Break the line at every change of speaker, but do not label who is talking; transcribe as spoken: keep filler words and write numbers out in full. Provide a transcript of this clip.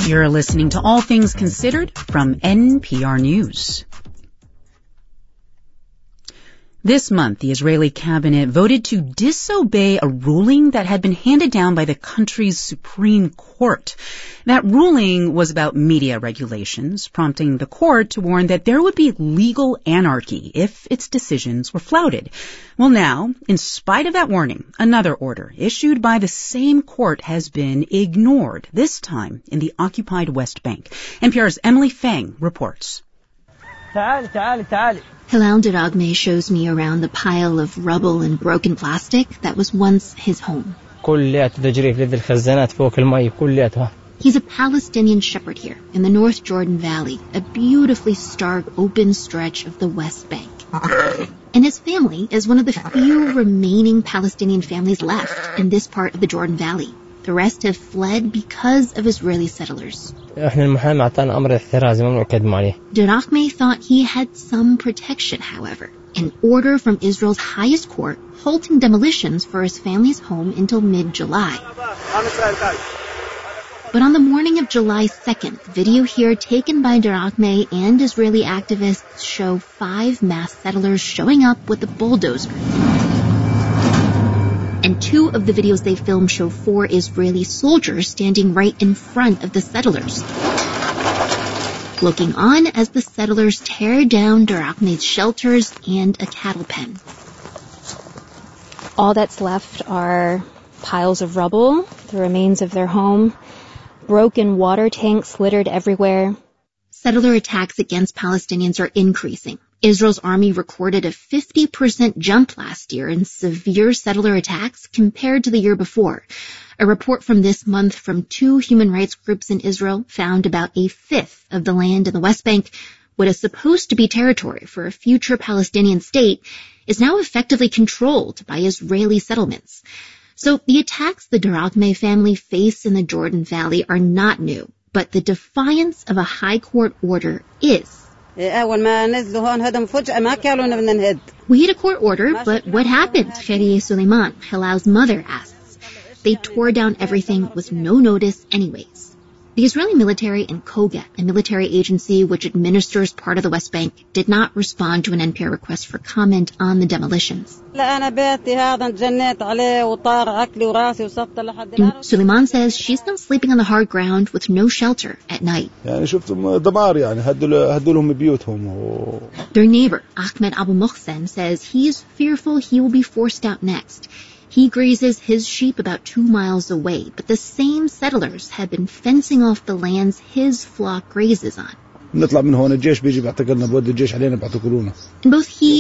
You're listening to All Things Considered from N P R News. This month, the Israeli cabinet voted to disobey a ruling that had been handed down by the country's Supreme Court. That ruling was about media regulations, prompting the court to warn that there would be legal anarchy if its decisions were flouted. Well, now, in spite of that warning, another order issued by the same court has been ignored, this time in the occupied West Bank. N P R's Emily Fang reports.
Hilal Daragme shows me around the pile of rubble and broken plastic that was once his home. He's a Palestinian shepherd here in the North Jordan Valley, a beautifully stark open stretch of the West Bank. And his family is one of the few remaining Palestinian families left in this part of the Jordan Valley. The rest have fled because of Israeli settlers. Daragme thought he had some protection, however. An order from Israel's highest court halting demolitions for his family's home until mid-July. But on the morning of July second, video here taken by Daragme and Israeli activists show five mass settlers showing up with a bulldozer. And two of the videos they filmed show four Israeli soldiers standing right in front of the settlers, looking on as the settlers tear down Daragme's shelters and a cattle pen. All that's left are piles of rubble, the remains of their home, broken water tanks littered everywhere. Settler attacks against Palestinians are increasing. Israel's army recorded a fifty percent jump last year in severe settler attacks compared to the year before. A report from this month from two human rights groups in Israel found about a fifth of the land in the West Bank, what is supposed to be territory for a future Palestinian state, is now effectively controlled by Israeli settlements. So the attacks the Daragme family face in the Jordan Valley are not new, but the defiance of a high court order is. We had a court order, but what happened? Khairie Suleiman, Hilal's mother, asks. They tore down everything with no notice anyways. The Israeli military and Kogat, a military agency which administers part of the West Bank, did not respond to an N P R request for comment on the demolitions. And Suleiman says she's not sleeping on the hard ground with no shelter at night. Their neighbor, Ahmed Abu Muhsen, says he's fearful he will be forced out next. He grazes his sheep about two miles away, but the same settlers have been fencing off the lands his flock grazes on. And both he